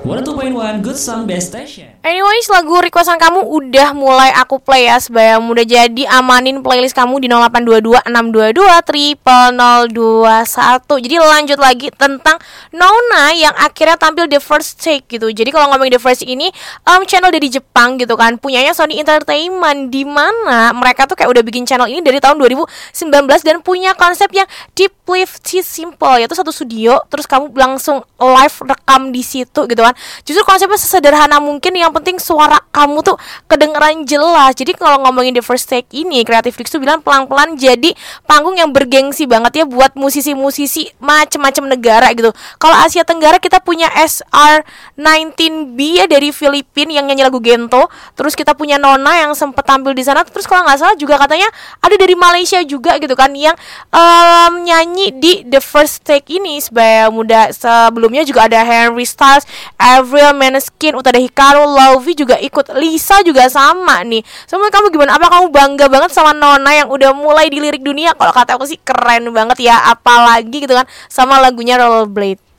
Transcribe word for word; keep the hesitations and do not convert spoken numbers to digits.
seratus dua koma satu Good Song Best Station. Anyways, lagu requestan kamu udah mulai aku play ya. Sebaya mudah jadi amanin playlist kamu di nol delapan dua dua enam dua dua nol nol dua satu. Jadi lanjut lagi tentang Nona yang akhirnya tampil The First Take gitu. Jadi kalau ngomongin The First ini um, channel dari Jepang gitu kan, punyanya Sony Entertainment, di mana mereka tuh kayak udah bikin channel ini dari tahun dua ribu sembilan belas dan punya konsep yang deeply simple, yaitu satu studio terus kamu langsung live rekam di situ gitu kan. Justru konsepnya sesederhana mungkin, yang penting suara kamu tuh kedengeran jelas. Jadi kalau ngomongin The First Take ini, Creative Freaks tuh bilang pelan-pelan jadi panggung yang bergengsi banget ya buat musisi-musisi macem-macem negara gitu. Kalau Asia Tenggara kita punya S R sembilan belas B ya dari Filipina yang nyanyi lagu Gento. Terus kita punya Nona yang sempet tampil di sana. Terus kalau nggak salah juga katanya ada dari Malaysia juga gitu kan yang um, nyanyi di The First Take ini. Sebaya muda sebelumnya juga ada Harry Styles, Avril, Maneskin, Utada Hikaru, Lovie juga ikut, Lisa juga sama nih. Sama kamu gimana? Apa kamu bangga banget sama Nona yang udah mulai di lirik dunia? Kalau kata aku sih keren banget ya, apalagi gitu kan sama lagunya Rollerblade.